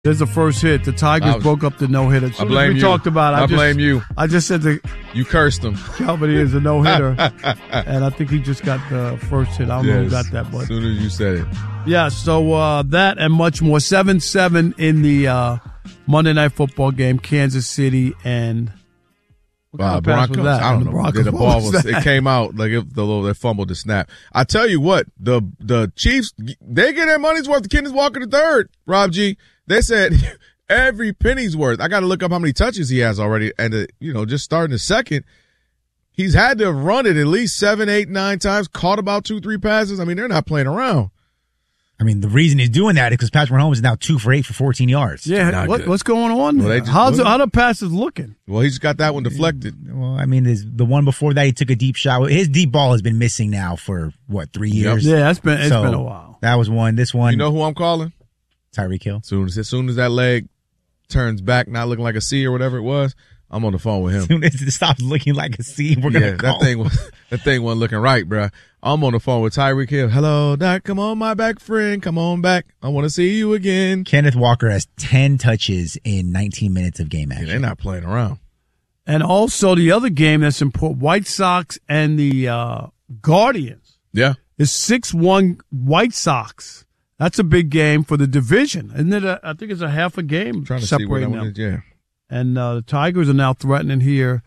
There's the first hit. The Tigers broke up the no-hitter. I blame you. We talked about it. I blame you. I just said you cursed him. Calvin is a no-hitter, and I think he just got the first hit. I don't know who got that, but as soon as you said it. Yeah, so that and much more. 7-7 in the Monday Night Football game, Kansas City and Broncos. I don't know. The ball it came out like they fumbled the snap. I tell you what, the Chiefs, they get their money's worth. Kenneth Walker III, Rob G. They said every penny's worth. I got to look up how many touches he has already, and just starting the second, he's had to have run it at least 7, 8, 9 times. Caught about 2-3 passes. I mean, they're not playing around. I mean, the reason he's doing that is because Patrick Mahomes is now 2 for 8 for 14 yards. Yeah, what's going on? Well, how the passes looking? Well, he just got that one deflected. Well, I mean, the one before that, he took a deep shot. His deep ball has been missing now for 3 years? Yep. Yeah, it's been a while. That was one. This one, you know who I'm calling? Tyreek Hill. As soon as that leg turns back, not looking like a C or whatever it was, I'm on the phone with him. As soon as it stops looking like a C, we're gonna call. That thing wasn't looking right, bro. I'm on the phone with Tyreek Hill. Hello, Doc. Come on, my back friend. Come on back. I want to see you again. Kenneth Walker has 10 touches in 19 minutes of game action. Yeah, they're not playing around. And also the other game that's important, White Sox and the Guardians. Yeah, is 6-1 White Sox. That's a big game for the division, isn't it? I think it's a half a game. I'm trying to see where that one is. Yeah. And the Tigers are now threatening here,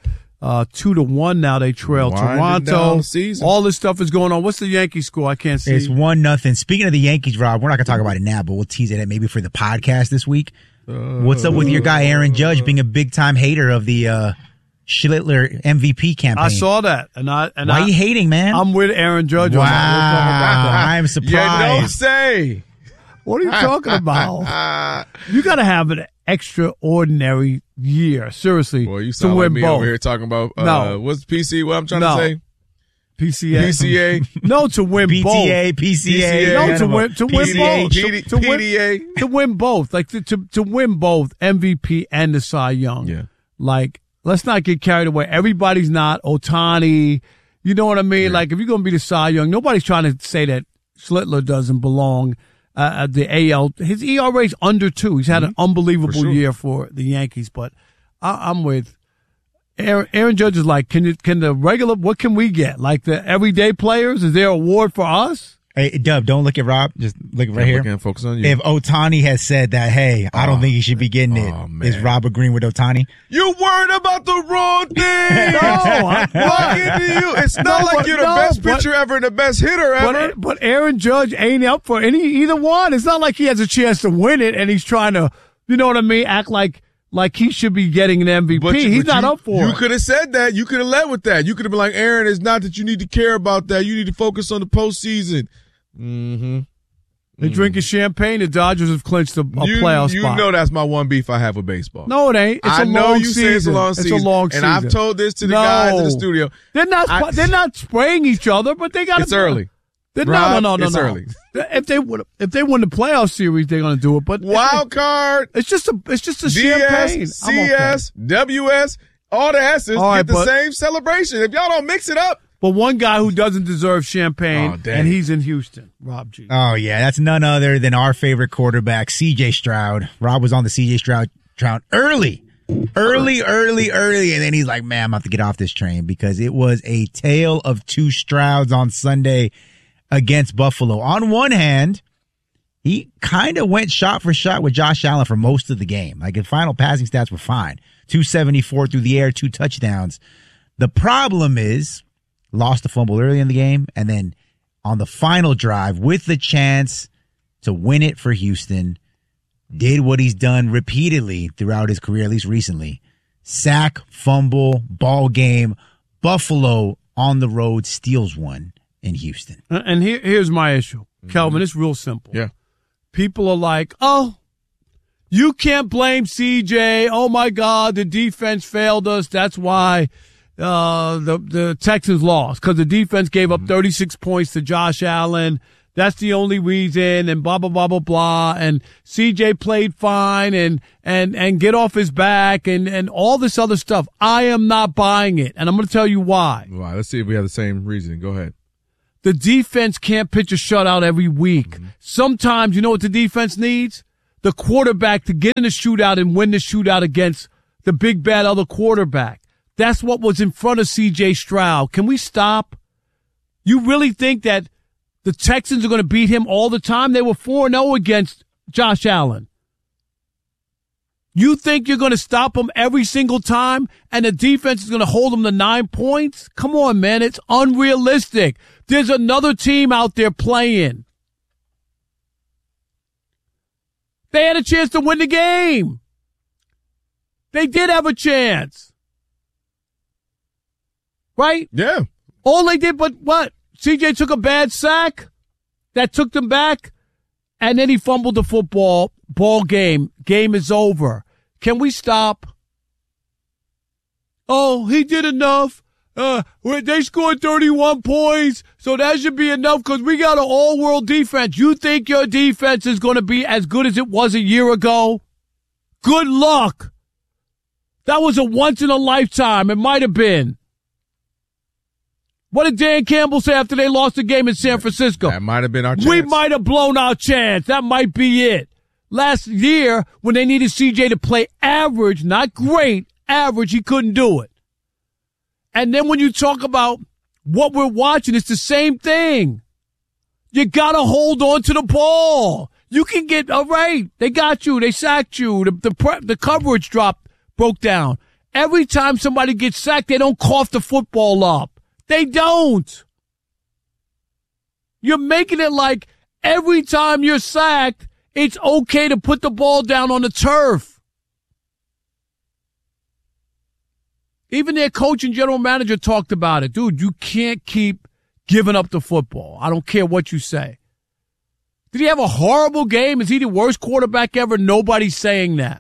2-1. Now they trail Toronto. All this stuff is going on. What's the Yankees score? I can't see. It's 1-0. Speaking of the Yankees, Rob, we're not gonna talk about it now, but we'll tease it maybe for the podcast this week. What's up with your guy Aaron Judge being a big time hater of the Schlittler MVP campaign? I saw that, and why are you hating, man? I'm with Aaron Judge. Wow, I'm surprised. You don't say. What are you talking about? You got to have an extraordinary year, seriously, well, you to sound win like me both. over here talking about what's PC? What I'm trying No. to say? PCA. No, to win both. PCA. No, to win both. PDA. To win both. Like to win both MVP and the Cy Young. Yeah. Like, let's not get carried away. Everybody's not Ohtani. You know what I mean? Yeah. Like, if you're going to be the Cy Young, nobody's trying to say that Schlittler doesn't belong. The AL, his ERA's under 2. He's had an unbelievable year for the Yankees, but I'm with Aaron Judge. Is like, can the regular, what can we get? Like the everyday players? Is there an award for us? Hey, Dub, don't look at Rob. Just look right here. And focus on you. If Ohtani has said that, hey, I don't think he should be getting it, man. Is Rob agreeing with Ohtani? You worried about the wrong thing. No, it's not like you're the best pitcher ever and the best hitter ever. But Aaron Judge ain't up for either one. It's not like he has a chance to win it and he's trying to, you know what I mean, act like he should be getting an MVP. He's not up for it. You could have said that. You could have led with that. You could have been like, Aaron, it's not that you need to care about that. You need to focus on the postseason. Mm-hmm. They're drinking champagne. The Dodgers have clinched a playoff spot. You know that's my one beef I have with baseball. No, it ain't. It's a long season. Say it's a long season. It's a long season. And I've told this to the guys in the studio. They're not spraying each other, but they got to. It's early. No. It's early. If they win the playoff series, they're going to do it. But wild card. It's just a DS, champagne. CS, WS, all the S's get the same celebration. If y'all don't mix it up. But one guy who doesn't deserve champagne, and he's in Houston, Rob G. Oh, yeah, that's none other than our favorite quarterback, C.J. Stroud. Rob was on the C.J. Stroud early, and then he's like, man, I'm about to get off this train because it was a tale of two Strouds on Sunday against Buffalo. On one hand, he kind of went shot for shot with Josh Allen for most of the game. Like, his final passing stats were fine. 274 through the air, 2 touchdowns. The problem is, lost a fumble early in the game, and then on the final drive, with the chance to win it for Houston, did what he's done repeatedly throughout his career, at least recently. Sack, fumble, ball game. Buffalo on the road steals one in Houston. And here's my issue. Kelvin, it's real simple. Yeah. People are like, oh, you can't blame CJ. Oh, my God, the defense failed us. That's why the Texans lost, because the defense gave up 36 points to Josh Allen. That's the only reason, and blah, blah, blah, blah, blah. And CJ played fine and get off his back and all this other stuff. I am not buying it, and I'm going to tell you why. Why? Let's see if we have the same reasoning. Go ahead. The defense can't pitch a shutout every week. Sometimes, you know what the defense needs? the quarterback to get in the shootout and win the shootout against the big bad other quarterback. That's what was in front of C.J. Stroud. Can we stop? You really think that the Texans are going to beat him all the time? They were 4-0 against Josh Allen. You think you're going to stop him every single time and the defense is going to hold him to 9 points? Come on, man. It's unrealistic. There's another team out there playing. They had a chance to win the game. They did have a chance. Right? Yeah. All they did but what? CJ took a bad sack that took them back, and then he fumbled the football. Ball game. Game is over. Can we stop? Oh, he did enough. They scored 31 points, so that should be enough because we got an all-world defense. You think your defense is going to be as good as it was a year ago? Good luck. That was a once-in-a-lifetime. It might have been. What did Dan Campbell say after they lost the game in San Francisco? That might have been our chance. We might have blown our chance. That might be it. Last year, when they needed CJ to play average, not great, average, he couldn't do it. And then when you talk about what we're watching, it's the same thing. You got to hold on to the ball. You can get, all right, they got you. They sacked you. The coverage broke down. Every time somebody gets sacked, they don't cough the football up. They don't. You're making it like every time you're sacked, it's okay to put the ball down on the turf. Even their coach and general manager talked about it. Dude, you can't keep giving up the football. I don't care what you say. Did he have a horrible game? Is he the worst quarterback ever? Nobody's saying that.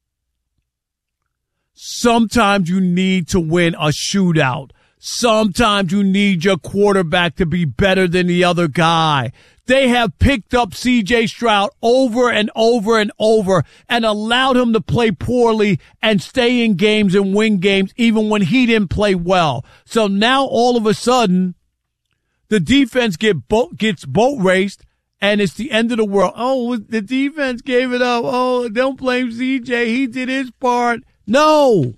Sometimes you need to win a shootout. Sometimes you need your quarterback to be better than the other guy. They have picked up C.J. Stroud over and over and over and allowed him to play poorly and stay in games and win games even when he didn't play well. So now all of a sudden, the defense gets boat raced and it's the end of the world. Oh, the defense gave it up. Oh, don't blame C.J. He did his part. No.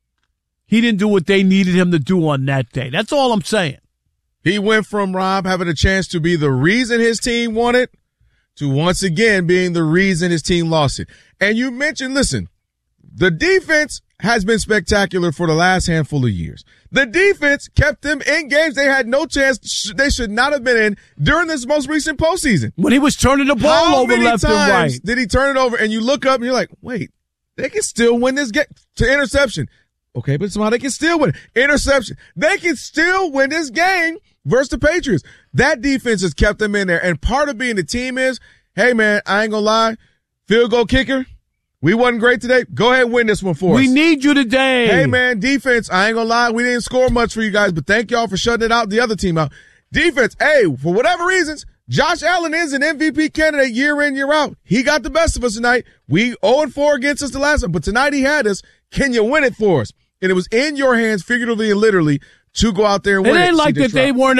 He didn't do what they needed him to do on that day. That's all I'm saying. He went from, Rob, having a chance to be the reason his team won it to once again being the reason his team lost it. And you mentioned, listen, the defense has been spectacular for the last handful of years. The defense kept them in games they had no chance, they should not have been in during this most recent postseason. When he was turning the ball over left and right. How many times did he turn it over and you look up and you're like, wait, they can still win this game to interception. Okay, but somehow they can still win. Interception. They can still win this game versus the Patriots. That defense has kept them in there. And part of being the team is, hey, man, I ain't going to lie. Field goal kicker, we wasn't great today. Go ahead and win this one for us. We need you today. Hey, man, defense, I ain't going to lie. We didn't score much for you guys, but thank y'all for shutting it out, the other team out. Defense, hey, for whatever reasons, Josh Allen is an MVP candidate year in, year out. He got the best of us tonight. We 0-4 against us the last one, but tonight he had us. Can you win it for us? And it was in your hands, figuratively and literally, to go out there and win it. It ain't like that they weren't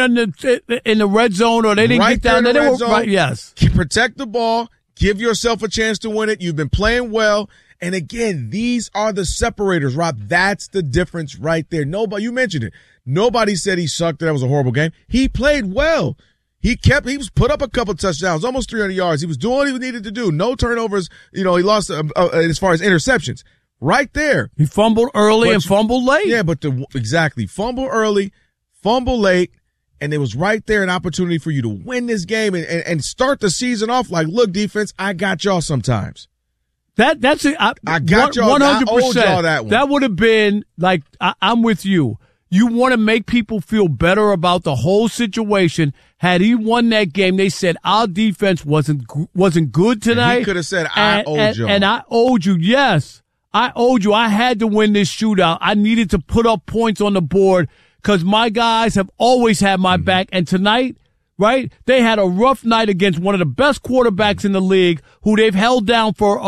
in the red zone or they didn't get down there. They were right, yes. Protect the ball. Give yourself a chance to win it. You've been playing well. And again, these are the separators, Rob. That's the difference right there. Nobody, you mentioned it. Nobody said he sucked. That was a horrible game. He played well. He was put up a couple touchdowns, almost 300 yards. He was doing what he needed to do. No turnovers. He lost as far as interceptions. Right there. He fumbled early and fumbled late. Yeah, but exactly. Fumble early, fumble late, and it was right there an opportunity for you to win this game and start the season off like, look, defense, I got y'all sometimes. That's it. I got y'all. 100%. I owed y'all that one. That would have been like, I'm with you. You want to make people feel better about the whole situation. Had he won that game, they said our defense wasn't good tonight. And he could have said, I owed you. And I owed you, yes. I owed you. I had to win this shootout. I needed to put up points on the board because my guys have always had my back. And tonight, right, they had a rough night against one of the best quarterbacks in the league who they've held down for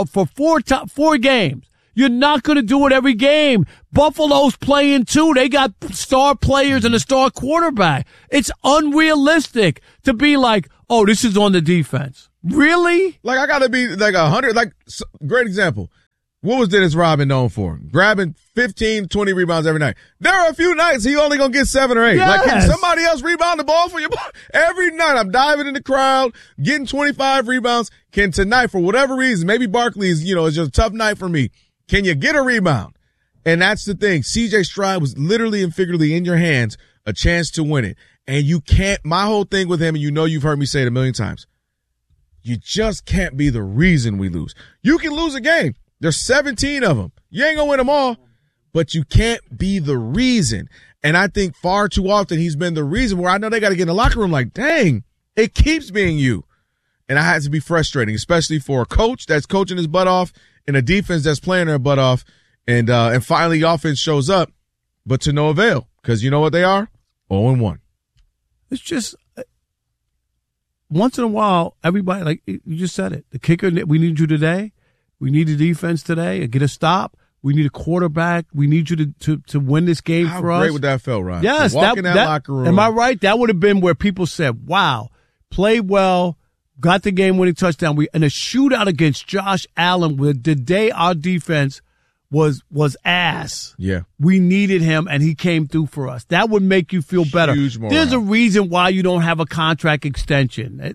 4 games. You're not going to do it every game. Buffalo's playing too. They got star players and a star quarterback. It's unrealistic to be like, oh, this is on the defense. Really? Like, I got to be like 100. Like, great example. What was Dennis Rodman known for? Grabbing 15, 20 rebounds every night. There are a few nights he only going to get 7 or 8. Yes. Like, can somebody else rebound the ball for you? Every night I'm diving in the crowd, getting 25 rebounds. Can tonight, for whatever reason, maybe Barkley's, it's just a tough night for me. Can you get a rebound? And that's the thing. CJ Stroud was literally and figuratively in your hands, a chance to win it. And you can't, my whole thing with him, and you've heard me say it a million times, you just can't be the reason we lose. You can lose a game. There's 17 of them. You ain't gonna win them all, but you can't be the reason. And I think far too often he's been the reason where I know they got to get in the locker room like, dang, it keeps being you. And I had to be frustrating, especially for a coach that's coaching his butt off and a defense that's playing their butt off. And finally offense shows up, but to no avail, because you know what they are? 0-1. It's just once in a while, everybody, like you just said it, the kicker, we need you today. We need the defense today and get a stop. We need a quarterback. We need you to win this game for us. How great would that feel, Ryan? Yes. Walk in that locker room. Am I right? That would have been where people said, wow, played well, got the game-winning touchdown. And a shootout against Josh Allen with the day our defense was ass. Yeah. We needed him, and he came through for us. That would make you feel better. Huge morale. There's a reason why you don't have a contract extension.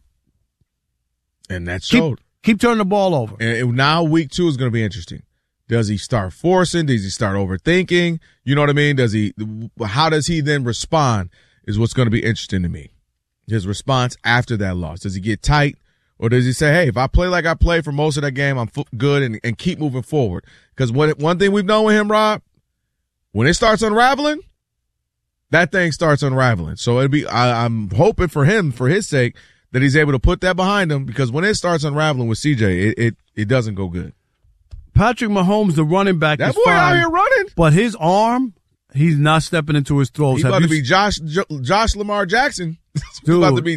And that showed. Keep turning the ball over. And now week 2 is going to be interesting. Does he start forcing? Does he start overthinking? You know what I mean? How does he then respond is what's going to be interesting to me. His response after that loss. Does he get tight? Or does he say, hey, if I play like I played for most of that game, I'm good and keep moving forward? Because one thing we've known with him, Rob, when it starts unraveling, that thing starts unraveling. So I'm hoping for him, for his sake, that he's able to put that behind him, because when it starts unraveling with CJ, it doesn't go good. Patrick Mahomes, the running back, that is boy fine, out here running, but his arm, he's not stepping into his throws. He's about to be Josh Lamar Jackson. He's about to be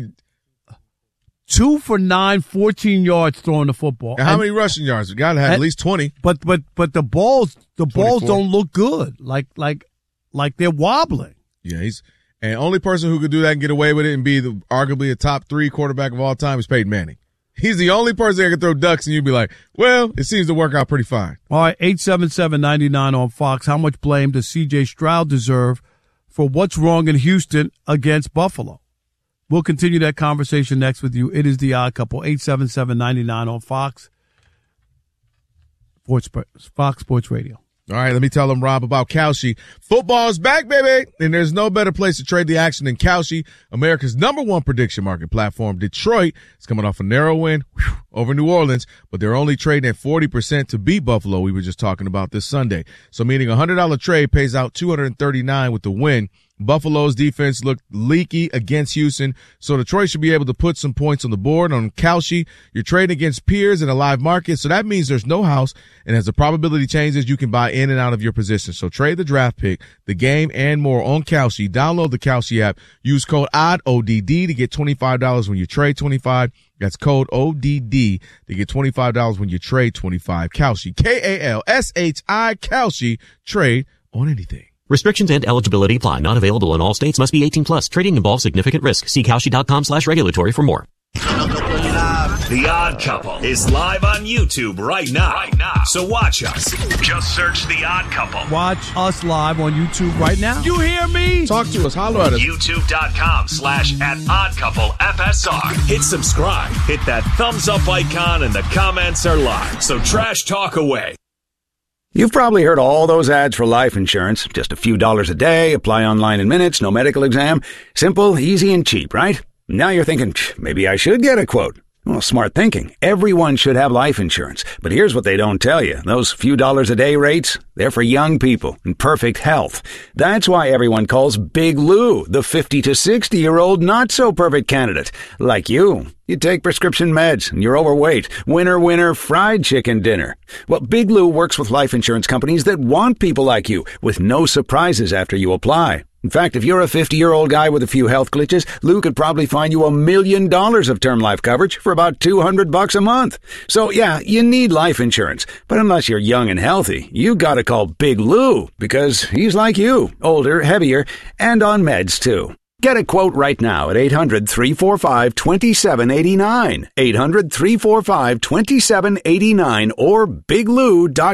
2 for 9, 14 yards throwing the football. And how many rushing yards? We got to have at least 20. But the balls don't look good. Like they're wobbling. Yeah, and only person who could do that and get away with it and be arguably a top 3 quarterback of all time is Peyton Manning. He's the only person that can throw ducks, and you'd be like, well, it seems to work out pretty fine. All right, 877-99 on Fox. How much blame does C.J. Stroud deserve for what's wrong in Houston against Buffalo? We'll continue that conversation next with you. It is The Odd Couple, 877-99 on Fox Sports Radio. All right, let me tell them, Rob, about Kalshi. Football's back, baby, and there's no better place to trade the action than Kalshi, America's #1 prediction market platform. Detroit is coming off a narrow win over New Orleans, but they're only trading at 40% to beat Buffalo. We were just talking about this Sunday. So meaning a $100 trade pays out $239 with the win. Buffalo's defense looked leaky against Houston, so Detroit should be able to put some points on the board. On Kalshi, you're trading against peers in a live market, so that means there's no house, and as the probability changes, you can buy in and out of your position. So trade the draft pick, the game, and more on Kalshi. Download the Kalshi app. Use code ODD to get $25 when you trade $25. That's code ODD to get $25 when you trade $25. Kalshi, Kalshi, Kalshi, trade on anything. Restrictions and eligibility apply. Not available in all states. Must be 18 plus. Trading involves significant risk. See Kalshi.com/regulatory for more. The Odd Couple is live on YouTube right now. So watch us. Just search The Odd Couple. Watch us live on YouTube right now. You hear me? Talk to us. Holler at us. YouTube.com/@OddCoupleFSR. Hit subscribe. Hit that thumbs up icon, and the comments are live. So trash talk away. You've probably heard all those ads for life insurance. Just a few dollars a day, apply online in minutes, no medical exam. Simple, easy, and cheap, right? Now you're thinking, maybe I should get a quote. Well, smart thinking. Everyone should have life insurance. But here's what they don't tell you. Those few dollars a day rates, they're for young people in perfect health. That's why everyone calls Big Lou the 50 to 60-year-old not-so-perfect candidate. Like you. You take prescription meds and you're overweight. Winner, fried chicken dinner. Well, Big Lou works with life insurance companies that want people like you with no surprises after you apply. In fact, if you're a 50-year-old guy with a few health glitches, Lou could probably find you $1 million of term life coverage for about $200 a month. So yeah, you need life insurance. But unless you're young and healthy, you gotta call Big Lou because he's like you, older, heavier, and on meds too. Get a quote right now at 800-345-2789. 800-345-2789 or biglou.com.